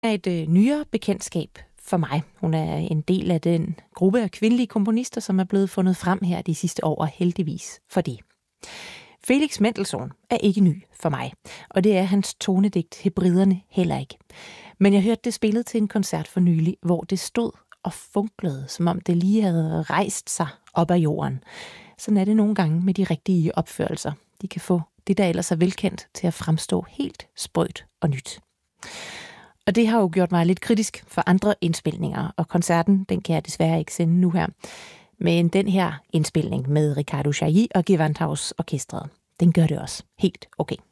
er et nyere bekendtskab for mig. Hun er en del af den gruppe af kvindelige komponister, som er blevet fundet frem her de sidste år, og heldigvis for det. Felix Mendelssohn er ikke ny for mig, og det er hans tonedigt Hebriderne heller ikke. Men jeg hørte det spillet til en koncert for nylig, hvor det stod og funklede, som om det lige havde rejst sig op af jorden. Sådan er det nogle gange med de rigtige opførelser. De kan få det, der ellers er velkendt, til at fremstå helt sprødt og nyt. Og det har jo gjort mig lidt kritisk for andre indspilninger, og koncerten, den kan jeg desværre ikke sende nu her. Men den her indspilning med Ricardo Chailly og Gewandhaus Orkestret, den gør det også helt okay.